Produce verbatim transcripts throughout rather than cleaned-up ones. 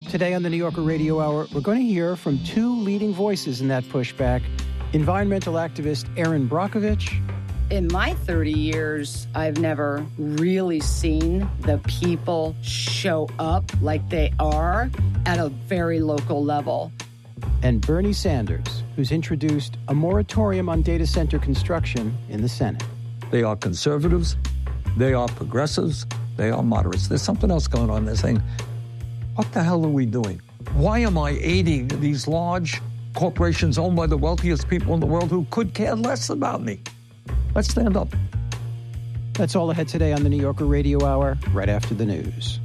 Today on the New Yorker Radio Hour, we're going to hear from two leading voices in that pushback, environmental activist Erin Brockovich. In my thirty years, I've never really seen the people show up like they are at a very local level. And Bernie Sanders, who's introduced a moratorium on data center construction in the Senate. They are conservatives, they are progressives, they are moderates. There's something else going on. They're saying, what the hell are we doing? Why am I aiding these large corporations owned by the wealthiest people in the world who could care less about me? Let's stand up. That's all ahead today on the New Yorker Radio Hour, right after the news.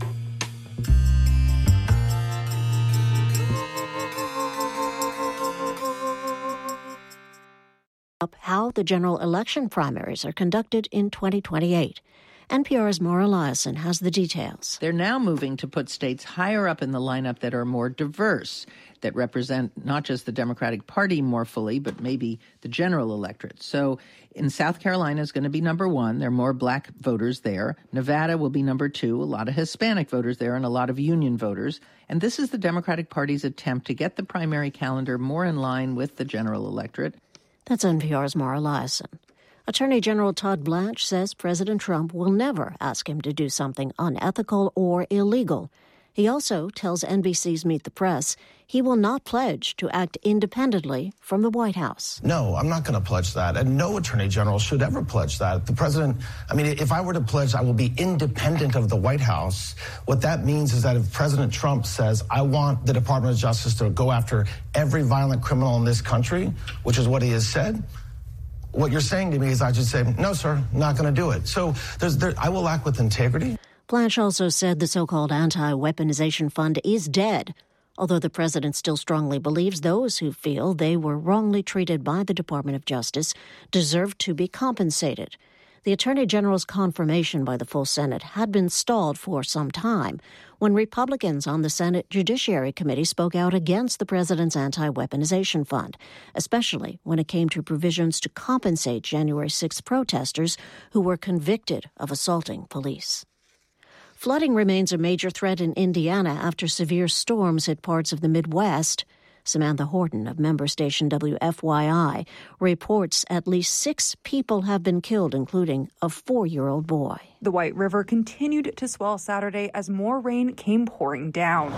How the general election primaries are conducted in twenty twenty-eight. N P R's Maura Liasson has the details. They're now moving to put states higher up in the lineup that are more diverse, that represent not just the Democratic Party more fully, but maybe the general electorate. So in South Carolina is going to be number one. There are more black voters there. Nevada will be number two. A lot of Hispanic voters there and a lot of union voters. And this is the Democratic Party's attempt to get the primary calendar more in line with the general electorate. That's N P R's Maura Liasson. Attorney General Todd Blanche says President Trump will never ask him to do something unethical or illegal. He also tells N B C's Meet the Press he will not pledge to act independently from the White House. No, I'm not going to pledge that, and no attorney general should ever pledge that. The president, I mean, if I were to pledge I will be independent of the White House, what that means is that if President Trump says, I want the Department of Justice to go after every violent criminal in this country, which is what he has said, what you're saying to me is I should say, no, sir, not going to do it. So there's, there, I will act with integrity. Blanche also said the so-called anti-weaponization fund is dead, although the president still strongly believes those who feel they were wrongly treated by the Department of Justice deserve to be compensated. The Attorney General's confirmation by the full Senate had been stalled for some time when Republicans on the Senate Judiciary Committee spoke out against the president's anti-weaponization fund, especially when it came to provisions to compensate January sixth protesters who were convicted of assaulting police. Flooding remains a major threat in Indiana after severe storms hit parts of the Midwest. Samantha Horton of member station W F Y I reports at least six people have been killed, including a four-year-old boy. The White River continued to swell Saturday as more rain came pouring down.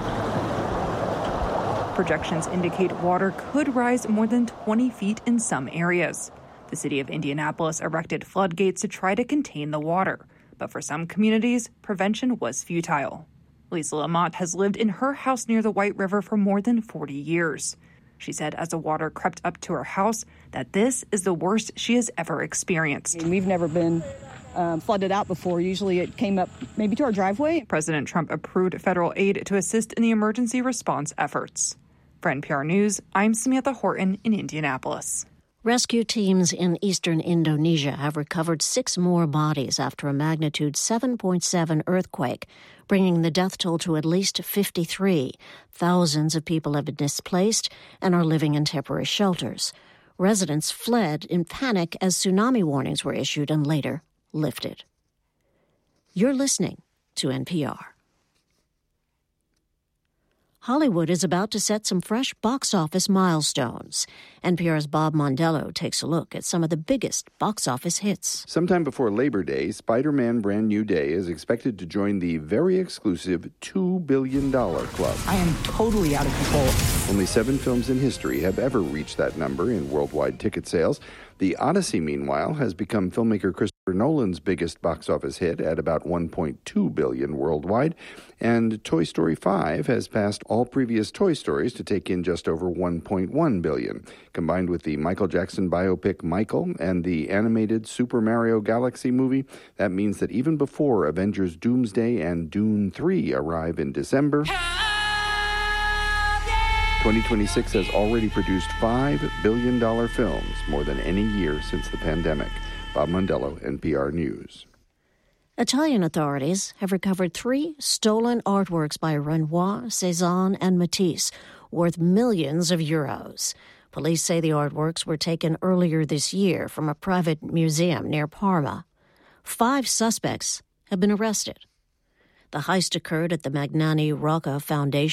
Projections indicate water could rise more than twenty feet in some areas. The city of Indianapolis erected floodgates to try to contain the water, but for some communities, prevention was futile. Lisa Lamont has lived in her house near the White River for more than forty years. She said as the water crept up to her house that this is the worst she has ever experienced. We've never been um, flooded out before. Usually it came up maybe to our driveway. President Trump approved federal aid to assist in the emergency response efforts. For N P R News, I'm Samantha Horton in Indianapolis. Rescue teams in eastern Indonesia have recovered six more bodies after a magnitude seven point seven earthquake, bringing the death toll to at least fifty-three. Thousands of people have been displaced and are living in temporary shelters. Residents fled in panic as tsunami warnings were issued and later lifted. You're listening to N P R. Hollywood is about to set some fresh box office milestones. N P R's Bob Mondello takes a look at some of the biggest box office hits. Sometime before Labor Day, Spider-Man Brand New Day is expected to join the very exclusive two billion dollars club. I am totally out of control. Only seven films in history have ever reached that number in worldwide ticket sales. The Odyssey, meanwhile, has become filmmaker Christopher Nolan's biggest box office hit at about one point two billion dollars worldwide, and Toy Story five has passed all previous Toy Stories to take in just over one point one billion dollars. Combined with the Michael Jackson biopic Michael and the animated Super Mario Galaxy movie, that means that even before Avengers Doomsday and Dune three arrive in December, twenty twenty-six has already produced five billion dollars films, more than any year since the pandemic. Bob Mondello, N P R News. Italian authorities have recovered three stolen artworks by Renoir, Cézanne, and Matisse, worth millions of euros. Police say the artworks were taken earlier this year from a private museum near Parma. Five suspects have been arrested. The heist occurred at the Magnani Rocca Foundation